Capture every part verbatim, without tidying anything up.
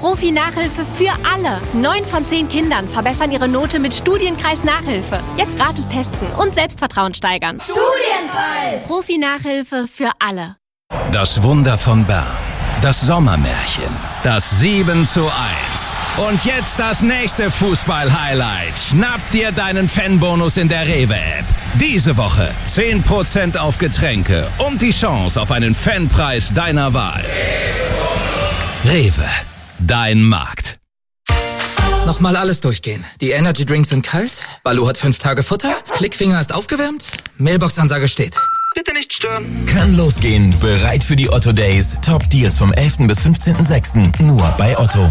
Profi-Nachhilfe für alle. Neun von zehn Kindern verbessern ihre Note mit Studienkreis Nachhilfe. Jetzt gratis testen und Selbstvertrauen steigern. Studienkreis! Profi-Nachhilfe für alle. Das Wunder von Bern. Das Sommermärchen. Das sieben zu eins. Und jetzt das nächste Fußball-Highlight. Schnapp dir deinen Fanbonus in der Rewe-App. Diese Woche zehn Prozent auf Getränke und die Chance auf einen Fanpreis deiner Wahl. Rewe. Dein Markt. Nochmal alles durchgehen. Die Energy Drinks sind kalt, Balu hat fünf Tage Futter, Klickfinger ist aufgewärmt, Mailbox-Ansage steht. Bitte nicht stören. Kann losgehen. Bereit für die Otto Days. Top Deals vom elften bis fünfzehnten sechsten Nur bei Otto.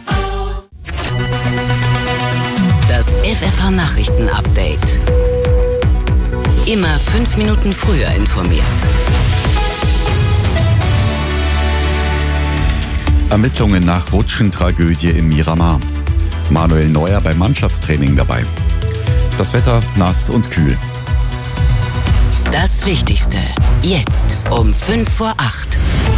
Das F F H-Nachrichten-Update. Immer fünf Minuten früher informiert. Ermittlungen nach Rutschentragödie in Miramar. Manuel Neuer beim Mannschaftstraining dabei. Das Wetter nass und kühl. Das Wichtigste. Jetzt um fünf vor acht.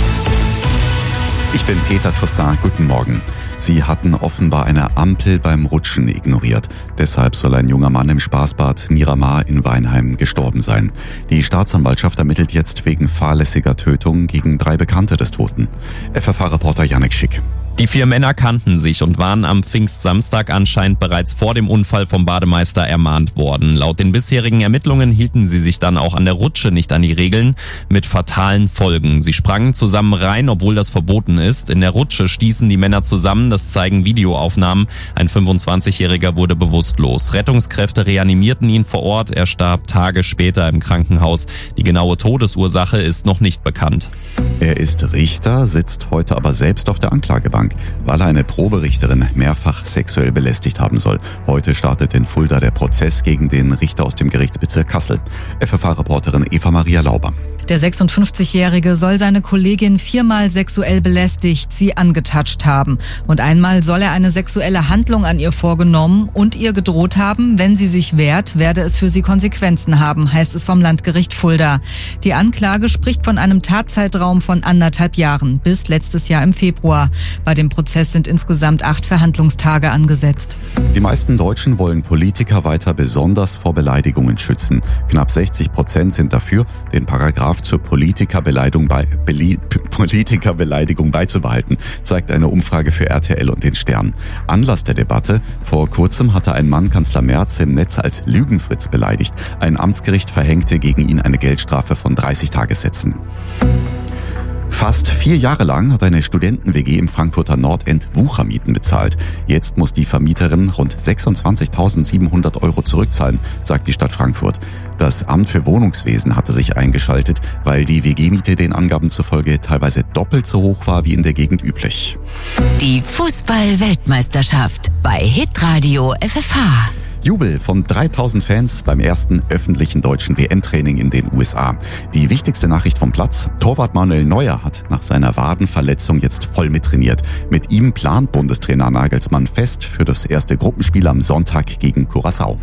Ich bin Peter Toussaint. Guten Morgen. Sie hatten offenbar eine Ampel beim Rutschen ignoriert. Deshalb soll ein junger Mann im Spaßbad Miramar in Weinheim gestorben sein. Die Staatsanwaltschaft ermittelt jetzt wegen fahrlässiger Tötung gegen drei Bekannte des Toten. F F H-Reporter Janek Schick. Die vier Männer kannten sich und waren am Pfingstsamstag anscheinend bereits vor dem Unfall vom Bademeister ermahnt worden. Laut den bisherigen Ermittlungen hielten sie sich dann auch an der Rutsche nicht an die Regeln, mit fatalen Folgen. Sie sprangen zusammen rein, obwohl das verboten ist. In der Rutsche stießen die Männer zusammen, das zeigen Videoaufnahmen. Ein fünfundzwanzigjähriger wurde bewusstlos. Rettungskräfte reanimierten ihn vor Ort, er starb Tage später im Krankenhaus. Die genaue Todesursache ist noch nicht bekannt. Er ist Richter, sitzt heute aber selbst auf der Anklagebank, weil er eine Proberichterin mehrfach sexuell belästigt haben soll. Heute startet in Fulda der Prozess gegen den Richter aus dem Gerichtsbezirk Kassel. F F H-Reporterin Eva Maria Lauber. Der sechsundfünfzigjährige soll seine Kollegin viermal sexuell belästigt, sie angetatscht haben. Und einmal soll er eine sexuelle Handlung an ihr vorgenommen und ihr gedroht haben, wenn sie sich wehrt, werde es für sie Konsequenzen haben, heißt es vom Landgericht Fulda. Die Anklage spricht von einem Tatzeitraum von anderthalb Jahren, bis letztes Jahr im Februar. Bei dem Prozess sind insgesamt acht Verhandlungstage angesetzt. Die meisten Deutschen wollen Politiker weiter besonders vor Beleidigungen schützen. Knapp sechzig Prozent sind dafür, den Paragraph zur Politikerbeleidigung, bei, Beli, Politikerbeleidigung beizubehalten, zeigt eine Umfrage für R T L und den Stern. Anlass der Debatte: Vor kurzem hatte ein Mann Kanzler Merz im Netz als Lügenfritz beleidigt. Ein Amtsgericht verhängte gegen ihn eine Geldstrafe von dreißig Tagessätzen. Fast vier Jahre lang hat eine Studenten-W G im Frankfurter Nordend Wuchermieten bezahlt. Jetzt muss die Vermieterin rund sechsundzwanzigtausendsiebenhundert Euro zurückzahlen, sagt die Stadt Frankfurt. Das Amt für Wohnungswesen hatte sich eingeschaltet, weil die W G-Miete den Angaben zufolge teilweise doppelt so hoch war wie in der Gegend üblich. Die Fußball-Weltmeisterschaft bei Hitradio F F H. Jubel von dreitausend Fans beim ersten öffentlichen deutschen W M-Training in den U S A. Die wichtigste Nachricht vom Platz: Torwart Manuel Neuer hat nach seiner Wadenverletzung jetzt voll mittrainiert. Mit ihm plant Bundestrainer Nagelsmann fest für das erste Gruppenspiel am Sonntag gegen Curaçao.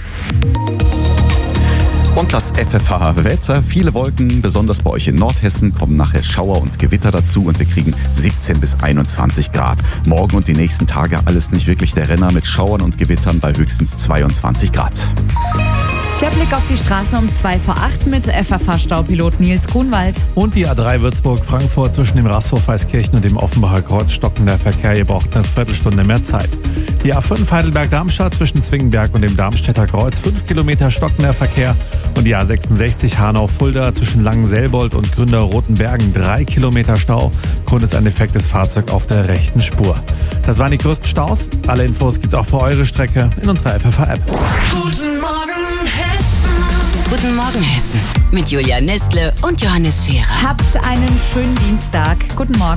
Und das F F H-Wetter. Viele Wolken, besonders bei euch in Nordhessen, kommen nachher Schauer und Gewitter dazu und wir kriegen siebzehn bis einundzwanzig Grad. Morgen und die nächsten Tage alles nicht wirklich der Renner mit Schauern und Gewittern bei höchstens zweiundzwanzig Grad. Der Blick auf die Straße um zwei vor acht mit F F H-Staupilot Nils Grunwald. Und die A drei Würzburg-Frankfurt zwischen dem Rasthof Weißkirchen und dem Offenbacher Kreuz stockender Verkehr. Ihr braucht eine Viertelstunde mehr Zeit. Die A fünf Heidelberg-Darmstadt zwischen Zwingenberg und dem Darmstädter Kreuz. fünf Kilometer stockender Verkehr. Und die A sechsundsechzig Hanau-Fulda zwischen Langenselbold und Gründer-Rotenbergen. drei Kilometer Stau. Grund ist ein defektes Fahrzeug auf der rechten Spur. Das waren die größten Staus. Alle Infos gibt's auch für eure Strecke in unserer F F H-App. Guten Morgen Hessen. Guten Morgen Hessen. Mit Julia Nestle und Johannes Scherer. Habt einen schönen Dienstag. Guten Morgen.